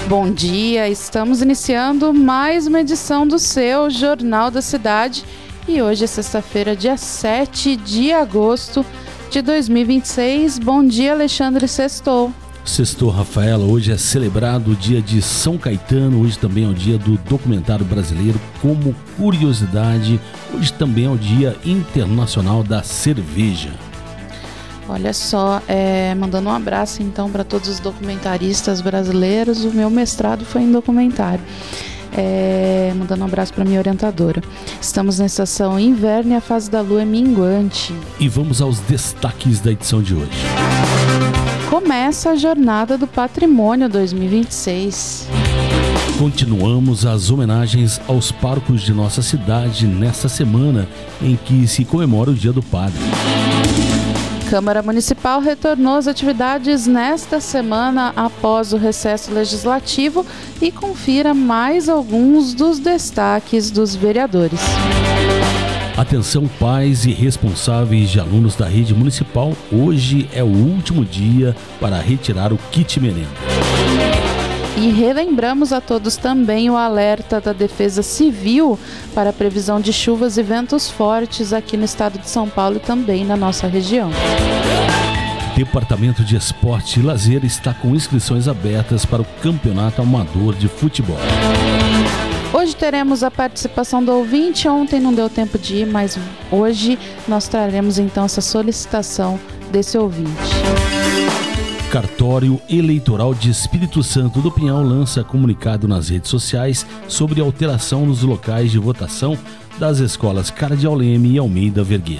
Bom dia, estamos iniciando mais uma edição do seu Jornal da Cidade e hoje é sexta-feira, dia 7 de agosto de 2026. Bom dia, Alexandre Sextou. Sextou, Rafaela. Hoje é celebrado o dia de São Caetano, hoje também é o dia do documentário brasileiro. Como curiosidade, hoje também é o dia internacional da cerveja. Olha só, mandando um abraço então para todos os documentaristas brasileiros. O meu mestrado foi em documentário. Mandando um abraço para minha orientadora. Estamos na estação inverno e a fase da lua é minguante. E vamos aos destaques da edição de hoje. Começa a Jornada do Patrimônio 2026. Continuamos as homenagens aos parcos de nossa cidade nesta semana em que se comemora o Dia do Padre. Câmara Municipal retornou às atividades nesta semana após o recesso legislativo e confira mais alguns dos destaques dos vereadores. Atenção, pais e responsáveis de alunos da rede municipal, hoje é o último dia para retirar o kit merenda. E relembramos a todos também o alerta da Defesa Civil para a previsão de chuvas e ventos fortes aqui no estado de São Paulo e também na nossa região. Departamento de Esporte e Lazer está com inscrições abertas para o Campeonato Amador de Futebol. Hoje teremos a participação do ouvinte. Ontem não deu tempo de ir, mas hoje nós traremos então essa solicitação desse ouvinte. Cartório Eleitoral de Espírito Santo do Pinhal lança comunicado nas redes sociais sobre alteração nos locais de votação das escolas Cardeal Leme e Almeida Vergueiro.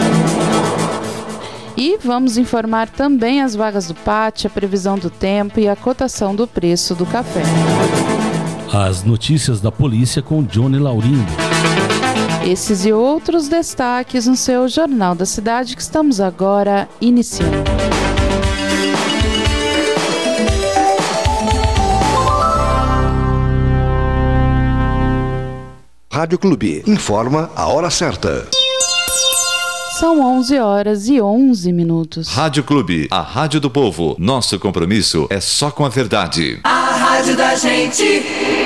E vamos informar também as vagas do PAT, a previsão do tempo e a cotação do preço do café. As notícias da polícia com Johnny Laurindo. Esses e outros destaques no seu Jornal da Cidade que estamos agora iniciando. Rádio Clube informa a hora certa. São 11h11. Rádio Clube, a rádio do povo. Nosso compromisso é só com a verdade. A rádio da gente.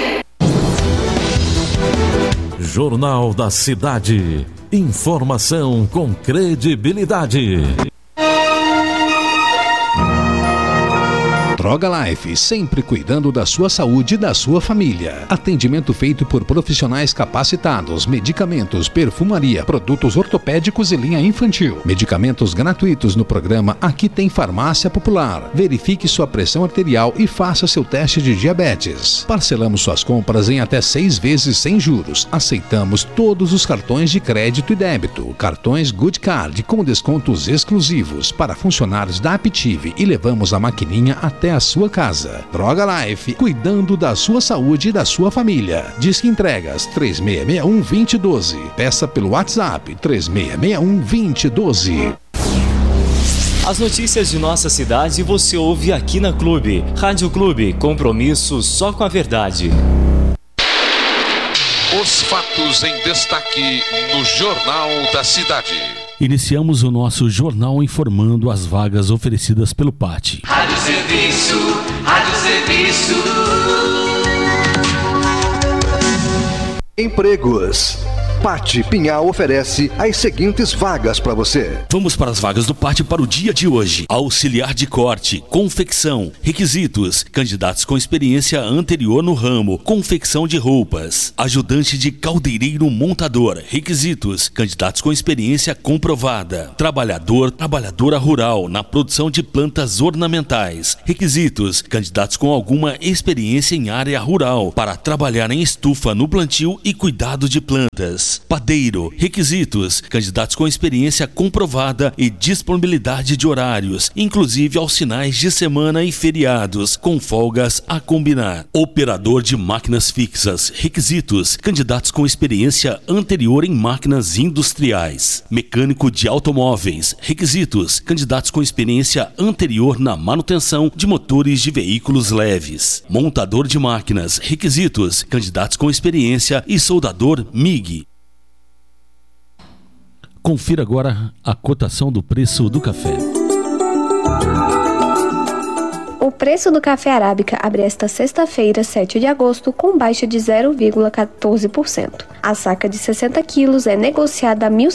Jornal da Cidade. Informação com credibilidade. Droga Life, sempre cuidando da sua saúde e da sua família. Atendimento feito por profissionais capacitados, medicamentos, perfumaria, produtos ortopédicos e linha infantil. Medicamentos gratuitos no programa Aqui Tem Farmácia Popular. Verifique sua pressão arterial e faça seu teste de diabetes. Parcelamos suas compras em até 6 vezes sem juros. Aceitamos todos os cartões de crédito e débito. Cartões Good Card com descontos exclusivos para funcionários da Aptive e levamos a maquininha até a sua casa. Droga Life, cuidando da sua saúde e da sua família. Disque entregas 3661-2012. Peça pelo WhatsApp 3661-2012. As notícias de nossa cidade você ouve aqui na Clube. Rádio Clube, compromisso só com a verdade. Os fatos em destaque no Jornal da Cidade. Iniciamos o nosso jornal informando as vagas oferecidas pelo PAT. Rádio Serviço, Rádio Serviço. Empregos. PAT Pinhal oferece as seguintes vagas para você. Vamos para as vagas do PAT para o dia de hoje. Auxiliar de corte, confecção, requisitos, candidatos com experiência anterior no ramo, confecção de roupas. Ajudante de caldeireiro montador, requisitos, candidatos com experiência comprovada. Trabalhadora rural na produção de plantas ornamentais. Requisitos, candidatos com alguma experiência em área rural para trabalhar em estufa no plantio e cuidado de plantas. Padeiro, requisitos, candidatos com experiência comprovada e disponibilidade de horários, inclusive aos finais de semana e feriados, com folgas a combinar. Operador de máquinas fixas, requisitos, candidatos com experiência anterior em máquinas industriais. Mecânico de automóveis, requisitos, candidatos com experiência anterior na manutenção de motores de veículos leves. Montador de máquinas, requisitos, candidatos com experiência e soldador MIG. Confira agora a cotação do preço do café. O preço do café arábica abre esta sexta-feira, 7 de agosto, com baixa de 0,14%. A saca de 60 quilos é negociada a R$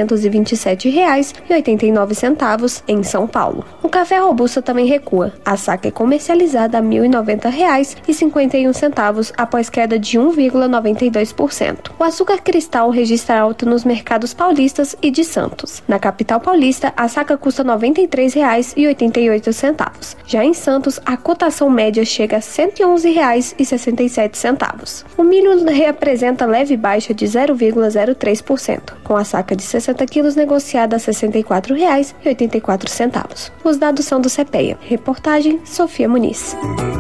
1.727,89 em São Paulo. O café robusta também recua. A saca é comercializada a R$ 1.090,51 após queda de 1,92%. O açúcar cristal registra alta nos mercados paulistas e de Santos. Na capital paulista, a saca custa R$ 93,88. Já em Santos, a cotação média chega a R$ 111,67. O milho representa leve baixa de 0,03%, com a saca de 60 quilos negociada a R$ 64,84. Os dados são do CPEA. Reportagem Sofia Muniz.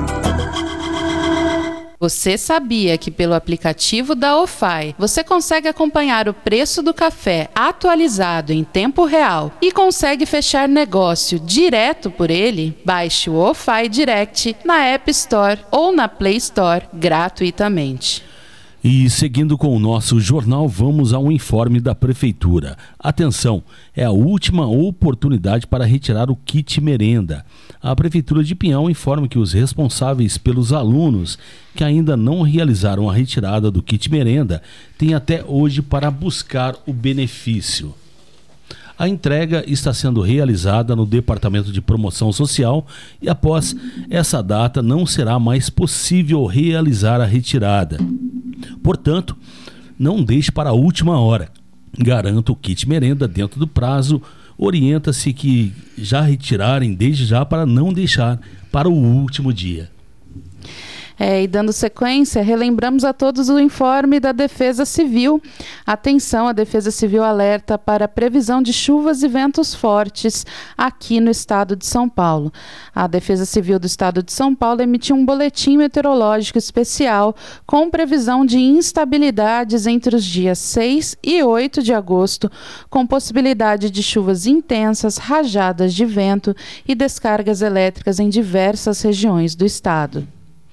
Você sabia que pelo aplicativo da OFAI você consegue acompanhar o preço do café atualizado em tempo real e consegue fechar negócio direto por ele? Baixe o OFAI Direct na App Store ou na Play Store gratuitamente. E seguindo com o nosso jornal, vamos ao informe da Prefeitura. Atenção, é a última oportunidade para retirar o kit merenda. A Prefeitura de Pinhal informa que os responsáveis pelos alunos que ainda não realizaram a retirada do kit merenda têm até hoje para buscar o benefício. A entrega está sendo realizada no Departamento de Promoção Social e após essa data não será mais possível realizar a retirada. Portanto, não deixe para a última hora. Garanta o kit merenda dentro do prazo. Orienta-se que já retirarem desde já para não deixar para o último dia. E dando sequência, relembramos a todos o informe da Defesa Civil. Atenção, a Defesa Civil alerta para a previsão de chuvas e ventos fortes aqui no estado de São Paulo. A Defesa Civil do estado de São Paulo emitiu um boletim meteorológico especial com previsão de instabilidades entre os dias 6 e 8 de agosto, com possibilidade de chuvas intensas, rajadas de vento e descargas elétricas em diversas regiões do estado.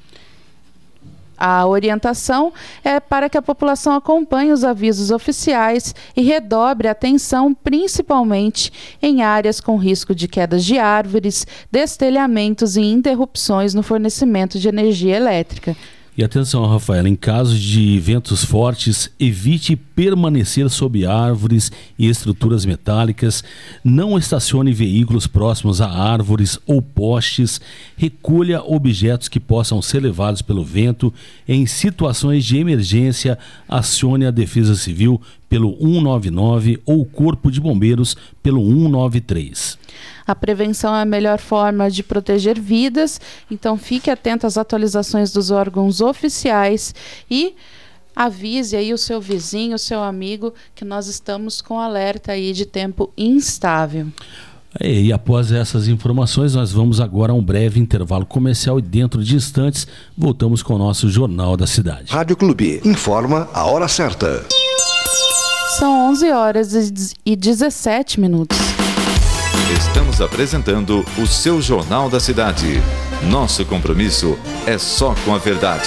A orientação é para que a população acompanhe os avisos oficiais e redobre a atenção, principalmente em áreas com risco de quedas de árvores, destelhamentos e interrupções no fornecimento de energia elétrica. E atenção, Rafaela, em casos de ventos fortes, evite permanecer sob árvores e estruturas metálicas, não estacione veículos próximos a árvores ou postes, recolha objetos que possam ser levados pelo vento. Em situações de emergência, acione a Defesa Civil pelo 199 ou o Corpo de Bombeiros pelo 193. A prevenção é a melhor forma de proteger vidas, então fique atento às atualizações dos órgãos oficiais e avise aí o seu vizinho, o seu amigo, que nós estamos com alerta aí de tempo instável. E após essas informações, nós vamos agora a um breve intervalo comercial e dentro de instantes voltamos com o nosso Jornal da Cidade. Rádio Clube informa a hora certa. São 11 horas e 17 minutos. Estamos apresentando o seu Jornal da Cidade. Nosso compromisso é só com a verdade.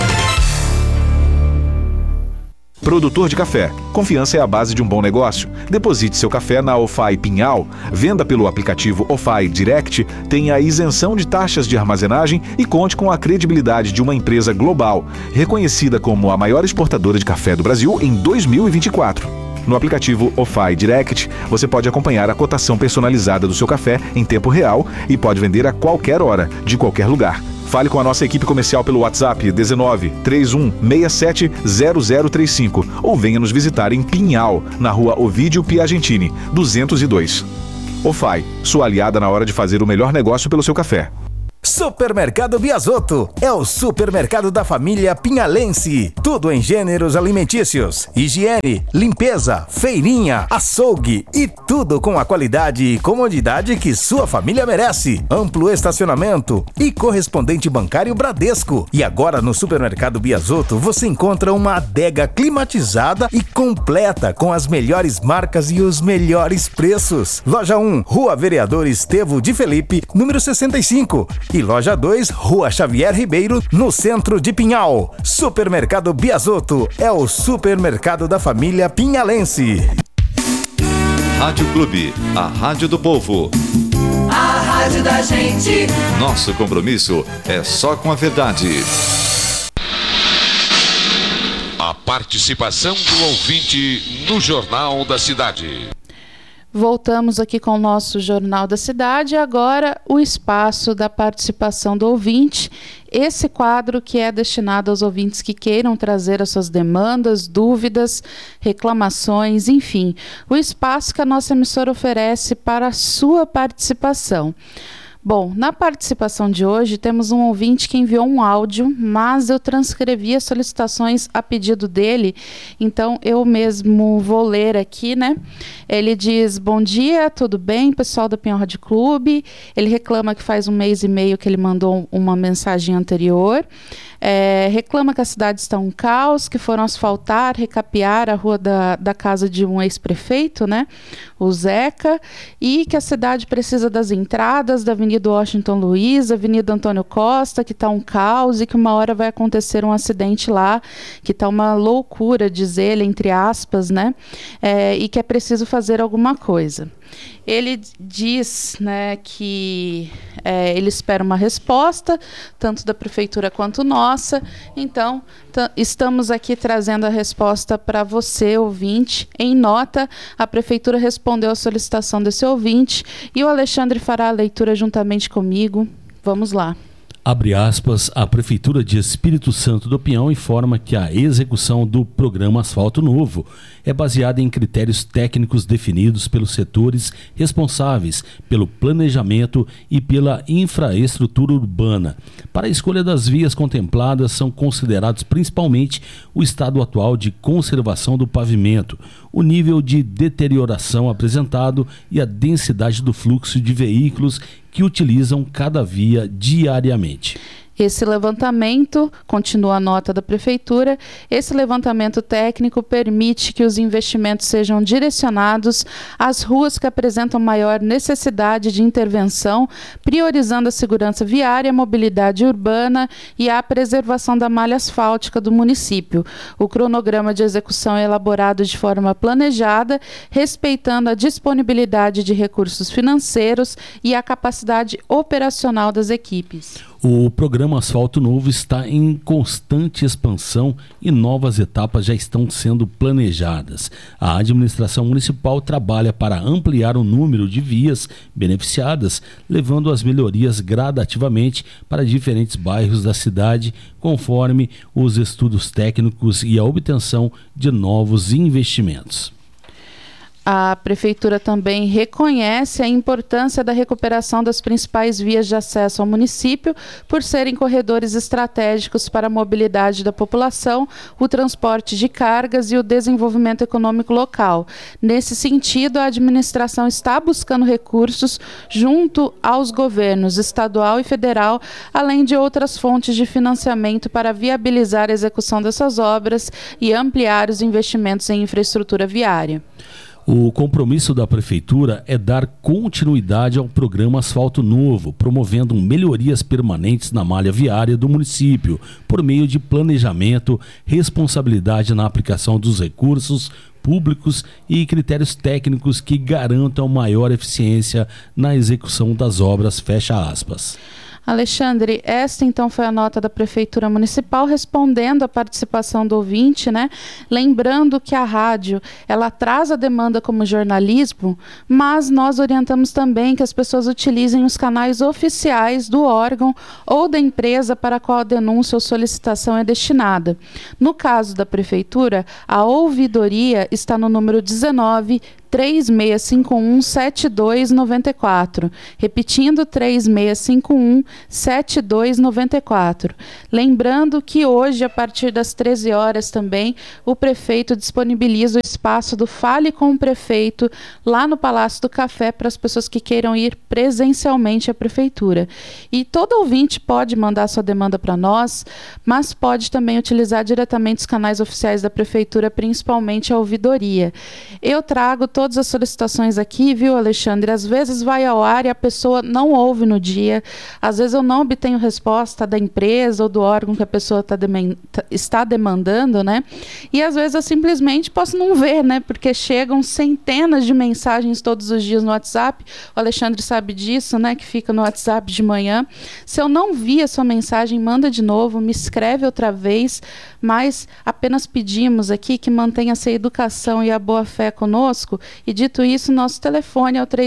Produtor de café. Confiança é a base de um bom negócio. Deposite seu café na OFAI Pinhal, venda pelo aplicativo OFAI Direct, tenha isenção de taxas de armazenagem e conte com a credibilidade de uma empresa global, reconhecida como a maior exportadora de café do Brasil em 2024. No aplicativo OFAI Direct, você pode acompanhar a cotação personalizada do seu café em tempo real e pode vender a qualquer hora, de qualquer lugar. Fale com a nossa equipe comercial pelo WhatsApp 19 31 67 0035 ou venha nos visitar em Pinhal, na rua Ovídio Piagentini, 202. OFAI, sua aliada na hora de fazer o melhor negócio pelo seu café. Supermercado Biasotto é o supermercado da família pinhalense. Tudo em gêneros alimentícios, higiene, limpeza, feirinha, açougue e tudo com a qualidade e comodidade que sua família merece. Amplo estacionamento e correspondente bancário Bradesco. E agora no Supermercado Biasotto você encontra uma adega climatizada e completa com as melhores marcas e os melhores preços. Loja 1, Rua Vereador Estevo de Felipe, número 65. E Loja 2, Rua Xavier Ribeiro, no centro de Pinhal. Supermercado Biasotto é o supermercado da família pinhalense. Rádio Clube, a rádio do povo. A Rádio da gente. Nosso compromisso é só com a verdade. A participação do ouvinte no Jornal da Cidade. Voltamos aqui com o nosso Jornal da Cidade, agora o espaço da participação do ouvinte, esse quadro que é destinado aos ouvintes que queiram trazer as suas demandas, dúvidas, reclamações, enfim, o espaço que a nossa emissora oferece para a sua participação. Bom, na participação de hoje temos um ouvinte que enviou um áudio, mas eu transcrevi as solicitações a pedido dele, então eu mesmo vou ler aqui, né? Ele diz: bom dia, tudo bem, pessoal do Pinhal Rádio Clube? Ele reclama que faz 1 mês e meio que ele mandou uma mensagem anterior. Reclama que a cidade está um caos, que foram asfaltar, recapear a rua da casa de um ex-prefeito, né, o Zeca, e que a cidade precisa das entradas da Avenida Washington Luiz, Avenida Antônio Costa, que está um caos e que uma hora vai acontecer um acidente lá, que está uma loucura, diz ele, entre aspas, né, e que é preciso fazer alguma coisa. Ele diz, né, que ele espera uma resposta, tanto da prefeitura quanto nossa. Então, estamos aqui trazendo a resposta para você, ouvinte. Em nota, a prefeitura respondeu à solicitação desse ouvinte e o Alexandre fará a leitura juntamente comigo. Vamos lá. Abre aspas, a Prefeitura de Espírito Santo do Pinhal informa que a execução do programa Asfalto Novo é baseada em critérios técnicos definidos pelos setores responsáveis pelo planejamento e pela infraestrutura urbana. Para a escolha das vias contempladas são considerados principalmente o estado atual de conservação do pavimento, o nível de deterioração apresentado e a densidade do fluxo de veículos que utilizam cada via diariamente. Esse levantamento, continua a nota da Prefeitura, esse levantamento técnico permite que os investimentos sejam direcionados às ruas que apresentam maior necessidade de intervenção, priorizando a segurança viária, a mobilidade urbana e a preservação da malha asfáltica do município. O cronograma de execução é elaborado de forma planejada, respeitando a disponibilidade de recursos financeiros e a capacidade operacional das equipes. O programa Asfalto Novo está em constante expansão e novas etapas já estão sendo planejadas. A administração municipal trabalha para ampliar o número de vias beneficiadas, levando as melhorias gradativamente para diferentes bairros da cidade, conforme os estudos técnicos e a obtenção de novos investimentos. A Prefeitura também reconhece a importância da recuperação das principais vias de acesso ao município por serem corredores estratégicos para a mobilidade da população, o transporte de cargas e o desenvolvimento econômico local. Nesse sentido, a administração está buscando recursos junto aos governos estadual e federal, além de outras fontes de financiamento para viabilizar a execução dessas obras e ampliar os investimentos em infraestrutura viária. O compromisso da Prefeitura é dar continuidade ao programa Asfalto Novo, promovendo melhorias permanentes na malha viária do município, por meio de planejamento, responsabilidade na aplicação dos recursos públicos e critérios técnicos que garantam maior eficiência na execução das obras, fecha aspas. Alexandre, esta então foi a nota da Prefeitura Municipal respondendo à participação do ouvinte, né? Lembrando que a rádio, ela traz a demanda como jornalismo, mas nós orientamos também que as pessoas utilizem os canais oficiais do órgão ou da empresa para a qual a denúncia ou solicitação é destinada. No caso da Prefeitura, a ouvidoria está no número 19 3651-7294. Repetindo, 3651-7294. Lembrando que hoje, a partir das 13 horas também, o prefeito disponibiliza o espaço do Fale com o Prefeito lá no Palácio do Café para as pessoas que queiram ir presencialmente à Prefeitura. E todo ouvinte pode mandar sua demanda para nós, mas pode também utilizar diretamente os canais oficiais da Prefeitura, principalmente a ouvidoria. Eu trago todas todas as solicitações aqui, viu, Alexandre? Às vezes vai ao ar e a pessoa não ouve no dia. Às vezes eu não obtenho resposta da empresa ou do órgão que a pessoa está demandando, né? E às vezes eu simplesmente posso não ver, né? Porque chegam centenas de mensagens todos os dias no WhatsApp. O Alexandre sabe disso, né? Que fica no WhatsApp de manhã. Se eu não vi a sua mensagem, manda de novo, me escreve outra vez, mas apenas pedimos aqui que mantenha-se a educação e a boa-fé conosco. E dito isso, nosso telefone é o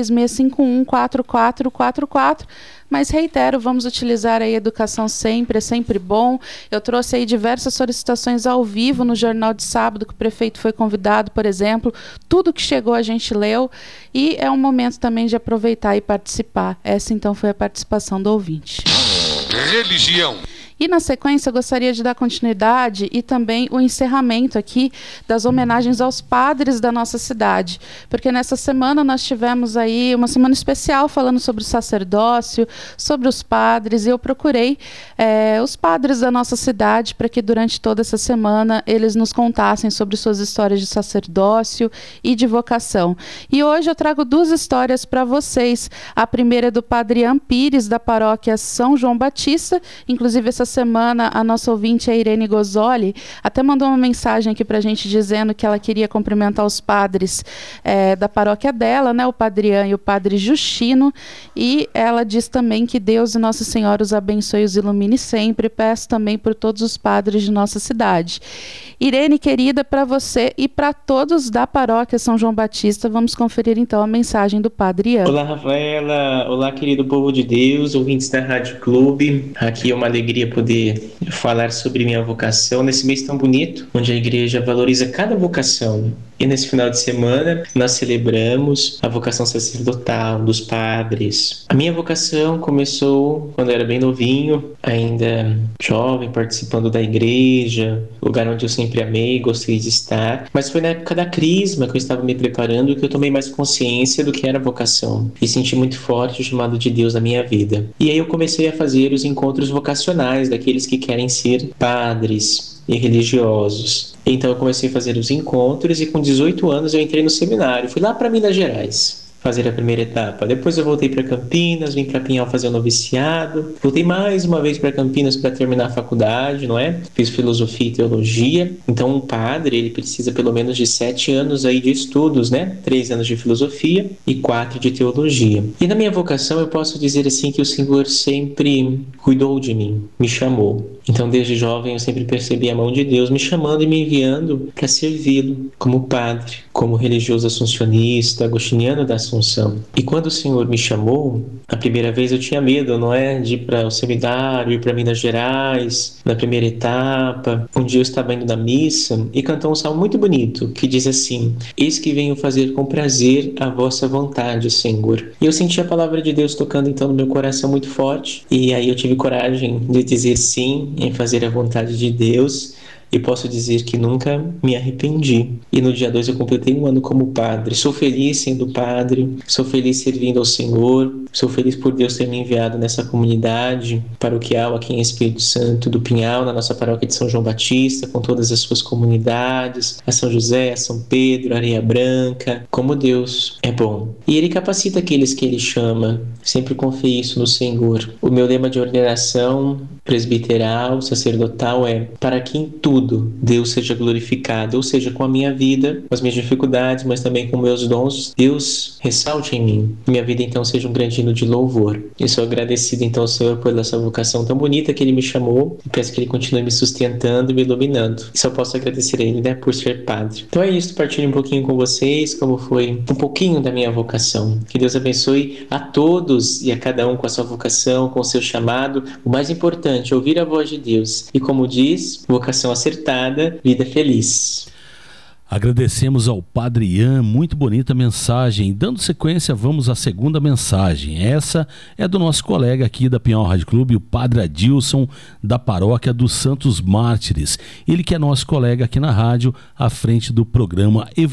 3651-4444. Mas reitero, vamos utilizar aí a educação sempre, é sempre bom. Eu trouxe aí diversas solicitações ao vivo no Jornal de Sábado, que o prefeito foi convidado, por exemplo. Tudo que chegou a gente leu e é um momento também de aproveitar e participar. Essa então foi a participação do ouvinte. Religião. E na sequência eu gostaria de dar continuidade e também o encerramento aqui das homenagens aos padres da nossa cidade, porque nessa semana nós tivemos aí uma semana especial falando sobre o sacerdócio, sobre os padres, e eu procurei os padres da nossa cidade para que durante toda essa semana eles nos contassem sobre suas histórias de sacerdócio e de vocação. E hoje eu trago duas histórias para vocês. A primeira é do padre Ian Pires, da paróquia São João Batista. Inclusive essa semana a nossa ouvinte, a Irene Gozoli, até mandou uma mensagem aqui pra gente dizendo que ela queria cumprimentar os padres da paróquia dela, né, o padre Ian e o padre Justino, e ela diz também que Deus e Nossa Senhora os abençoe e os ilumine sempre. Peço também por todos os padres de nossa cidade. Irene, querida, para você e para todos da paróquia São João Batista, vamos conferir então a mensagem do padre Ian. Olá, Rafaela. Olá, querido povo de Deus, ouvintes da Rádio Clube. Aqui é uma alegria poder falar sobre minha vocação nesse mês tão bonito, onde a igreja valoriza cada vocação. E nesse final de semana nós celebramos a vocação sacerdotal dos padres. A minha vocação começou quando eu era bem novinho, ainda jovem, participando da igreja, lugar onde eu sempre amei e gostei de estar. Mas foi na época da crisma que eu estava me preparando que eu tomei mais consciência do que era vocação e senti muito forte o chamado de Deus na minha vida. E aí eu comecei a fazer os encontros vocacionais daqueles que querem ser padres e religiosos. Então eu comecei a fazer os encontros e com 18 anos eu entrei no seminário. Fui lá para Minas Gerais fazer a primeira etapa. Depois eu voltei para Campinas, vim para Pinhal fazer o noviciado. Voltei mais uma vez para Campinas para terminar a faculdade, não é? Fiz filosofia e teologia. Então um padre, ele precisa pelo menos de 7 anos aí de estudos, né? 3 anos de filosofia e 4 de teologia. E na minha vocação eu posso dizer assim que o Senhor sempre cuidou de mim, me chamou. Então desde jovem eu sempre percebi a mão de Deus me chamando e me enviando para servi-lo como padre, como religioso assuncionista, agostiniano da Assunção. E quando o Senhor me chamou, a primeira vez eu tinha medo, não é? De ir para o seminário, ir para Minas Gerais, na primeira etapa. Um dia eu estava indo na missa e cantou um salmo muito bonito, que diz assim: eis que venho fazer com prazer a vossa vontade, Senhor. E eu senti a palavra de Deus tocando então no meu coração muito forte, e aí eu tive coragem de dizer sim em fazer a vontade de Deus. E posso dizer que nunca me arrependi. E no dia 2 eu completei 1 ano como padre. Sou feliz sendo padre, sou feliz servindo ao Senhor, sou feliz por Deus ter me enviado nessa comunidade paroquial aqui em Espírito Santo do Pinhal, na nossa paróquia de São João Batista, com todas as suas comunidades, a São José, a São Pedro, a Areia Branca. Como Deus é bom. E Ele capacita aqueles que Ele chama. Sempre confiei isso no Senhor. O meu lema de ordenação presbiteral, sacerdotal é: para que em tudo Deus seja glorificado, ou seja, com a minha vida, com as minhas dificuldades, mas também com meus dons, Deus ressalte em mim. Minha vida então seja um grande hino de louvor. Eu sou agradecido então ao Senhor por essa vocação tão bonita que Ele me chamou, e peço que Ele continue me sustentando e me iluminando. E só posso agradecer a Ele, né, por ser padre. Então é isso, partilho um pouquinho com vocês como foi um pouquinho da minha vocação. Que Deus abençoe a todos e a cada um com a sua vocação, com o seu chamado. O mais importante, ouvir a voz de Deus. E como diz, vocação acertada, vida feliz. Agradecemos ao Padre Ian, muito bonita mensagem. Dando sequência, vamos à segunda mensagem. Essa é do nosso colega aqui da Pinhal Rádio Clube, o Padre Adilson, da paróquia dos Santos Mártires. Ele que é nosso colega aqui na rádio, à frente do programa